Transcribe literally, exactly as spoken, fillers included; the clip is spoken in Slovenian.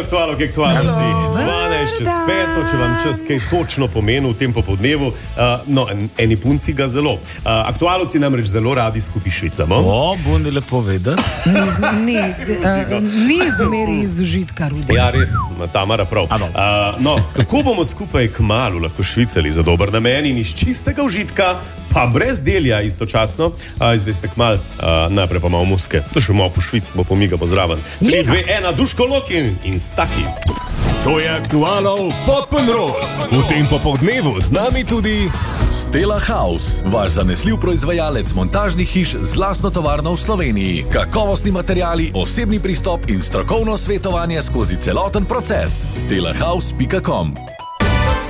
aktualno, kaj aktualci. dvanajst čez peto, če vam čas kaj točno pomeni v tem popodnevu. Uh, no, en, eni punci ga zelo. Uh, aktualci namreč zelo radi skupaj švicamo. O, bundi lepo vedeti. Ni, uh, ni zmeri iz užitka, Rudi. Ja, res, ima Tamara prav. Uh, no, kako bomo skupaj kmalu lahko švicali za dober namen in iz čistega užitka, pa brez delja istočasno, uh, izveste kmal, uh, najprej pa malo muske. To še malo po švic, bo pomiga bo zraven. tri, dve, ena, Duško Lokin in Staki. To je aktualno Pop'n'Roll. V tem popodnevu z nami tudi Stella House, vaš zanesljiv proizvajalec montažnih hiš z lastno tovarno v Sloveniji. Kakovostni materiali, osebni pristop in strokovno svetovanje skozi celoten proces. stella house pika com